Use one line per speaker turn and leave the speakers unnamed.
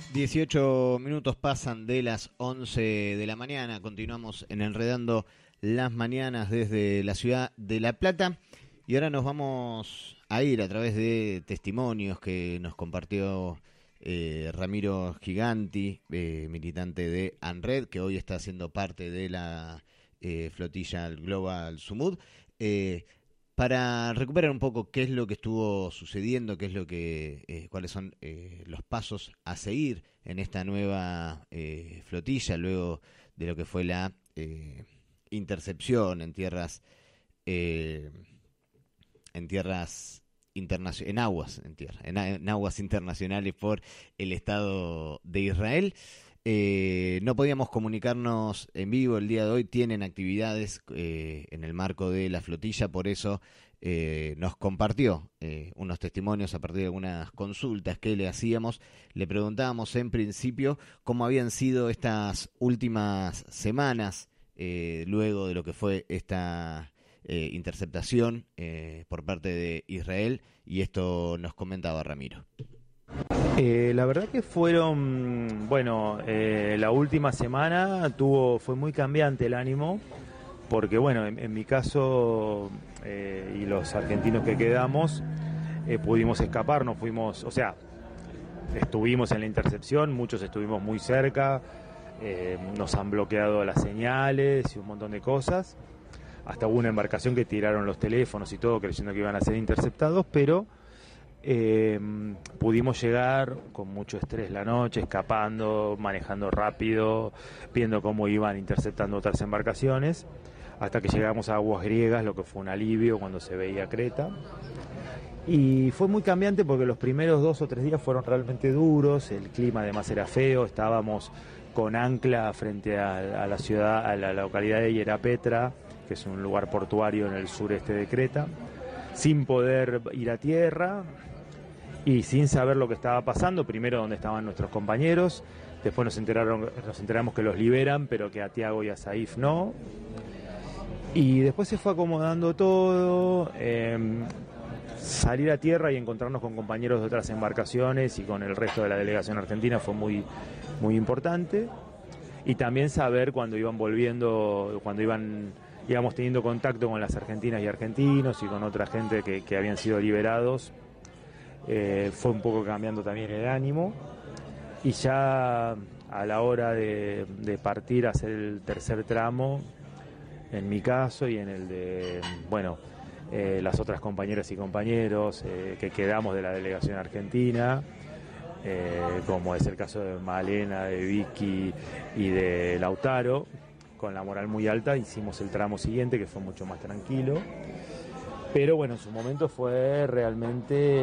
18 minutos pasan de las 11 de la mañana. Continuamos en Enredando las Mañanas desde la ciudad de La Plata. Y ahora nos vamos a ir a través de testimonios que nos compartió Ramiro Giganti, militante de ANRED, que hoy está siendo parte de la flotilla Global Sumud. Para recuperar un poco qué es lo que estuvo sucediendo, qué es lo que, cuáles son los pasos a seguir en esta nueva flotilla, luego de lo que fue la intercepción en tierras en aguas internacionales por el Estado de Israel. No podíamos comunicarnos en vivo el día de hoy, tienen actividades en el marco de la flotilla, por eso nos compartió unos testimonios a partir de algunas consultas que le hacíamos. Le preguntábamos en principio cómo habían sido estas últimas semanas luego de lo que fue esta interceptación por parte de Israel, y esto nos comentaba Ramiro.
La verdad que fueron, la última semana fue muy cambiante el ánimo, porque en mi caso y los argentinos que quedamos pudimos escapar, estuvimos en la intercepción, muchos estuvimos muy cerca, nos han bloqueado las señales y un montón de cosas, hasta hubo una embarcación que tiraron los teléfonos y todo creyendo que iban a ser interceptados, pero pudimos llegar con mucho estrés la noche, escapando, manejando rápido, viendo cómo iban interceptando otras embarcaciones, hasta que llegamos a aguas griegas, lo que fue un alivio cuando se veía Creta. Y fue muy cambiante porque los primeros 2 o 3 días fueron realmente duros, el clima además era feo, estábamos con ancla frente a la ciudad, a la localidad de Hierapetra, que es un lugar portuario en el sureste de Creta, sin poder ir a tierra y sin saber lo que estaba pasando, primero dónde estaban nuestros compañeros, después nos enteramos que los liberan, pero que a Tiago y a Saif no, y después se fue acomodando todo, salir a tierra y encontrarnos con compañeros de otras embarcaciones y con el resto de la delegación argentina fue muy, muy importante, y también saber cuando iban volviendo, íbamos teniendo contacto con las argentinas y argentinos y con otra gente que habían sido liberados, fue un poco cambiando también el ánimo, y ya a la hora de partir a hacer el tercer tramo, en mi caso y en el de, las otras compañeras y compañeros que quedamos de la delegación argentina, como es el caso de Malena, de Vicky y de Lautaro, con la moral muy alta, hicimos el tramo siguiente que fue mucho más tranquilo, pero en su momento fue realmente